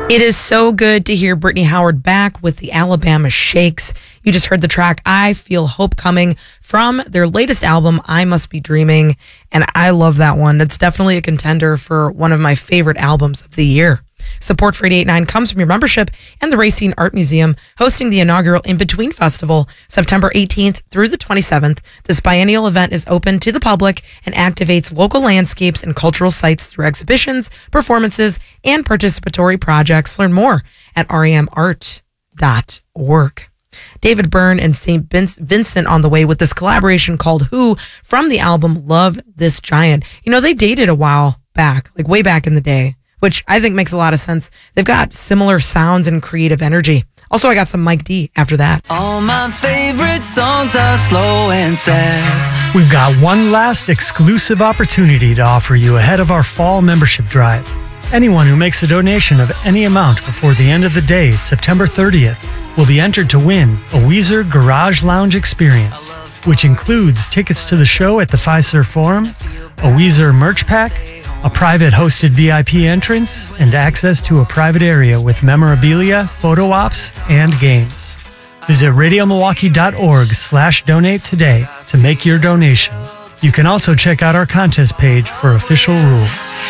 It is so good to hear Brittany Howard back with the Alabama Shakes. You just heard the track I Feel Hope Coming from their latest album, I Must Be Dreaming. And I love that one. That's definitely a contender for one of my favorite albums of the year. Support for 88.9 comes from your membership and the Racine Art Museum, hosting the inaugural In Between Festival, September 18th through the 27th. This biennial event is open to the public and activates local landscapes and cultural sites through exhibitions, performances, and participatory projects. Learn more at remart.org. David Byrne and St. Vincent on the way with this collaboration called Who from the album Love This Giant. You know, they dated a while back, like way back in the day, which I think makes a lot of sense. They've got similar sounds and creative energy. Also, I got some Mike D after that. All my favorite songs are slow and sad. We've got one last exclusive opportunity to offer you ahead of our fall membership drive. Anyone who makes a donation of any amount before the end of the day, September 30th, will be entered to win a Weezer Garage Lounge experience, which includes tickets to the show at the Fiserv Forum, a Weezer merch pack, a private hosted VIP entrance, and access to a private area with memorabilia, photo ops, and games. Visit radiomilwaukee.org/donate today to make your donation. You can also check out our contest page for official rules.